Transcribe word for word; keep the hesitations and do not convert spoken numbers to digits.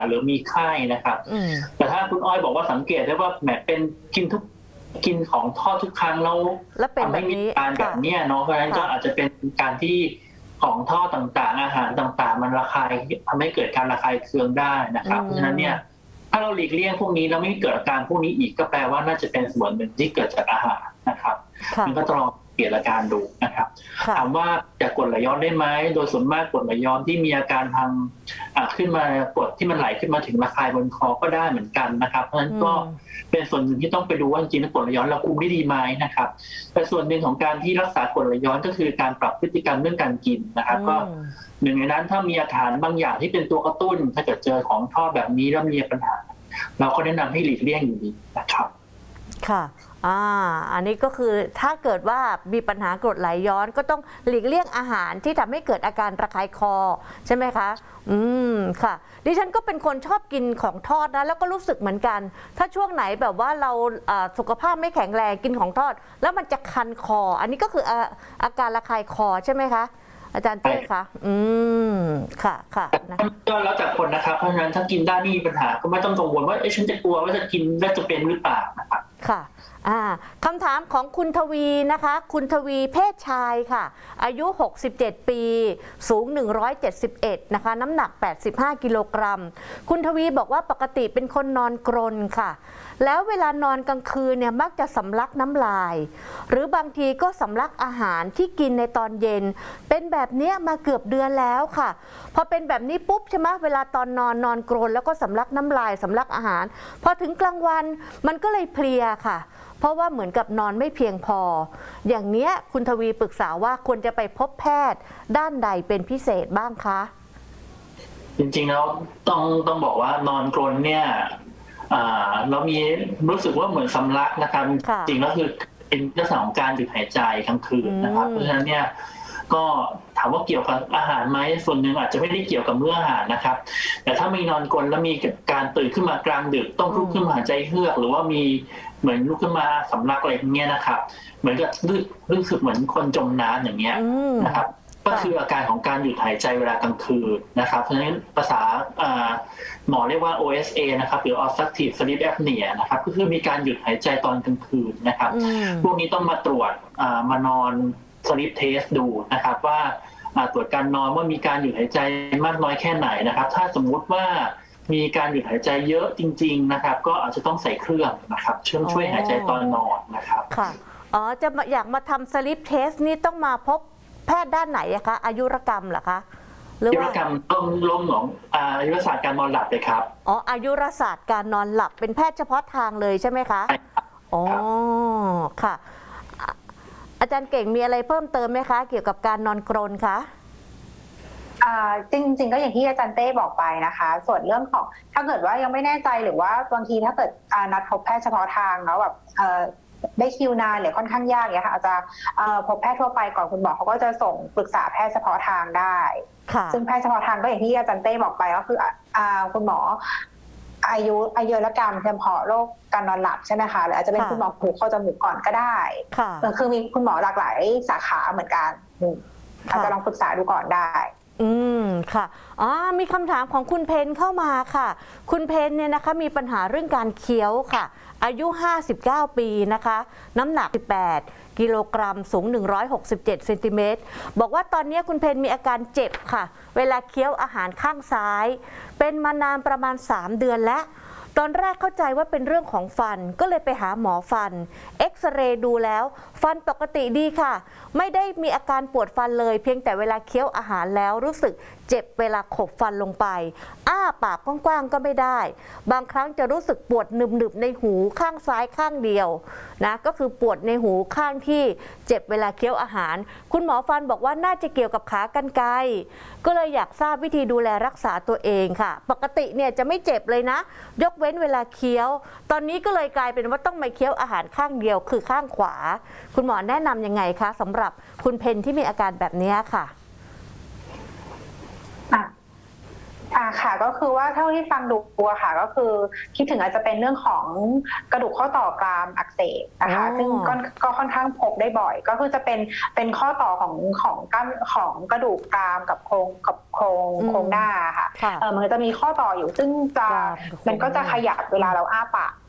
หรือมีไข้นะครับแต่ถ้าคุณอ้อยบอกว่าสังเกตได้ว่าแหมเป็นกินทุกกินของทอดทุกครั้งแล้วทำให้มีการแบบนี้เนาะเพราะฉะนั้นก็อาจจะเป็นการที่ของทอดต่างๆอาหารต่างๆมันระคายทำให้เกิดการระคายเคืองได้นะครับเพราะฉะนั้นเนี่ยถ้าเราหลีกเลี่ยงพวกนี้แล้วไม่เกิดอาการพวกนี้อีกก็แปลว่าน่าจะเป็นส่วนหนึ่งที่เกิดจากอาหารนะครับมันก็ต้องลองเปลี่ยนอาการดูนะครับถามว่าจะกดไหลย้อนได้ไหมโดยส่วนมากกดไหลย้อนที่มีอาการทางขึ้นมากดที่มันไหลขึ้นมาถึงระคายบนคอก็ได้เหมือนกันนะครับเพราะฉะนั้นก็เป็นส่วนหนึ่งที่ต้องไปดูว่าจริงๆกดไหลย้อนเราคุมได้ดีไหมนะครับแต่ส่วนหนึ่งของการที่รักษากดไหลย้อนก็คือการปรับพฤติกรรมเรื่องการกินนะครับก็หนึ่งในนั้นถ้ามีอาหารบางอย่างที่เป็นตัวกระตุ้นถ้าเกิดเจอของทอดแบบนี้แล้วมีปัญหาเราก็แนะนำให้หลีกเลี่ยงอยู่ดีนะครับค่ะอ่าอันนี้ก็คือถ้าเกิดว่ามีปัญหากรดไหลย้อนก็ต้องหลีกเลี่ยงอาหารที่ทำให้เกิดอาการระคายคอใช่ไหมคะอืมค่ะดิฉันก็เป็นคนชอบกินของทอดนะแล้วก็รู้สึกเหมือนกันถ้าช่วงไหนแบบว่าเราสุขภาพไม่แข็งแรงกินของทอดแล้วมันจะคันคออันนี้ก็คืออาอาการระคายคอใช่ไหมคะอาจารย์เต้คะอืมค่ะค่ะนะก็แล้วแต่คนนะครับเพราะฉะนั้นถ้ากินได้ไม่มีปัญหาก็ไม่ต้องกังวลว่าเอ๊ะฉันจะกลัวว่าจะกินแล้วจะเป็นหรือเปล่านะครับค่ะอ่าคำถามของคุณทวีนะคะคุณทวีเพศชายค่ะอายุหกสิบเจ็ดปีสูงหนึ่งร้อยเจ็ดสิบเอ็ดนะคะน้ำหนักแปดสิบห้ากิโลกรัมคุณทวีบอกว่าปกติเป็นคนนอนกรนค่ะแล้วเวลานอนกลางคืนเนี่ยมักจะสำลักน้ำลายหรือบางทีก็สำลักอาหารที่กินในตอนเย็นเป็นแบบนี้มาเกือบเดือนแล้วค่ะพอเป็นแบบนี้ปุ๊บใช่ไหมเวลาตอนนอนนอนกรนแล้วก็สำลักน้ำลายสำลักอาหารพอถึงกลางวันมันก็เลยเพลียค่ะเพราะว่าเหมือนกับนอนไม่เพียงพออย่างเนี้ยคุณทวีปรึกษาว่าควรจะไปพบแพทย์ด้านใดเป็นพิเศษบ้างคะจริงๆแล้วต้องต้องบอกว่านอนกรนเนี่ยเรามีรู้สึกว่าเหมือนสำลักนะครับจริงแล้วคือเป็นลักษณะของการหยุดหายใจกลางคืนนะครับเพราะฉะนั้นเนี่ยก็ถามว่าเกี่ยวกับอาหารไหมส่วนหนึ่งอาจจะไม่ได้เกี่ยวกับเรื่องอาหารนะครับแต่ถ้ามีนอนกรนแล้วมีการตื่นขึ้นมากลางดึกต้องลุกขึ้นมาหายใจเฮือกหรือว่ามีเหมือนลุกขึ้นมาสำลักอะไรอย่างเงี้ยนะครับเหมือนกับรู้สึกเหมือนคนจมน้ำอย่างเงี้ยนะครับก็คืออาการของการหยุดหายใจเวลากลางคืนนะครับเพราะฉะนั้นภาษาหมอเรียกว่า โอ เอส เอ นะครับหรือ obstructive sleep apnea นะครับก็คือมีการหยุดหายใจตอนกลางคืนนะครับพวกนี้ต้องมาตรวจมานอน sleep test ดูนะครับว่าตรวจการนอนว่ามีการหยุดหายใจมากน้อยแค่ไหนนะครับถ้าสมมุติว่ามีการหยุดหายใจเยอะจริงๆนะครับก็อาจจะต้องใส่เครื่องนะครับช่วยช่วยหายใจตอนนอนนะครับค่ะอ๋อจะอยากมาทำ sleep test นี่ต้องมาพบแพทย์ด้านไหนอะคะอายุรกรรมเหรอคะหรือว่าอายุรกรรมต้มลมของอายุรศาสตร์การนอนหลับเลยครับอ๋ออายุรศาสตร์การนอนหลับเป็นแพทย์เฉพาะทางเลยใช่ไหมคะอ๋อค่ะอาจารย์เก่งมีอะไรเพิ่มเติมไหมคะเกี่ยวกับการนอนกรนคะจริงๆก็อย่างที่อาจารย์เต้บอกไปนะคะส่วนเรื่องของถ้าเกิดว่ายังไม่แน่ใจหรือว่าบางทีถ้าเกิดนัดพบแพทย์เฉพาะทางแล้วแบบได้คิวนานหรือค่อนข้างยากเนี่ยค่ะอาจจะพบแพทย์ทั่วไปก่อนคุณหมอเขาก็จะส่งปรึกษาแพทย์เฉพาะทางได้ซึ่งแพทย์เฉพาะทางก็อย่างที่อาจารย์เต้บอกไปก็คือคุณหมออายุอายุรกรรมเฉพาะโรคการนอนหลับใช่ไหมคะหรืออาจจะเป็นคุณหมอหูคอจมูกก่อนก็ได้คือมีคุณหมอหลากหลายสาขาเหมือนกันอาจจะลองปรึกษาดูก่อนได้อืมค่ะอ๋อมีคำถามของคุณเพนเข้ามาค่ะคุณเพนเนี่ยนะคะมีปัญหาเรื่องการเคี้ยวค่ะอายุห้าสิบเก้าปีนะคะน้ำหนักสิบแปดกิโลกรัมสูงหนึ่งร้อยหกสิบเจ็ดเซนติเมตรบอกว่าตอนนี้คุณเพนมีอาการเจ็บค่ะเวลาเคี้ยวอาหารข้างซ้ายเป็นมานานประมาณสามเดือนแล้วตอนแรกเข้าใจว่าเป็นเรื่องของฟันก็เลยไปหาหมอฟันเอ็กซเรย์ดูแล้วฟันปกติดีค่ะไม่ได้มีอาการปวดฟันเลยเพียงแต่เวลาเคี้ยวอาหารแล้วรู้สึกเจ็บเวลาขบฟันลงไปอ้าปากกว้างๆก็ไม่ได้บางครั้งจะรู้สึกปวดหนึบๆในหูข้างซ้ายข้างเดียวนะก็คือปวดในหูข้างที่เจ็บเวลาเคี้ยวอาหารคุณหมอฟันบอกว่าน่าจะเกี่ยวกับขากรรไกรก็เลยอยากทราบวิธีดูแลรักษาตัวเองค่ะปกติเนี่ยจะไม่เจ็บเลยนะยกเว้นเวลาเคี้ยวตอนนี้ก็เลยกลายเป็นว่าต้องมาเคี้ยวอาหารข้างเดียวคือข้างขวาคุณหมอแนะนำยังไงคะสำหรับคุณเพนที่มีอาการแบบนี้ค่ะอ่าค่ะก็คือว่าเท่าที่ฟังดูอะค่ะก็คือคิดถึงอาจจะเป็นเรื่องของกระดูกข้อต่อกรามอักเสบนะคะซึ่งก็ก็ค่อนข้างพบได้บ่อยก็คือจะเป็นเป็นข้อต่อของของกล้ามของกระดูกกรามกับโครงกับโครงโครงหน้าค่ะเออมันจะมีข้อต่ออยู่ซึ่งจะมันก็จะขยับเวลาเราอ้าปาก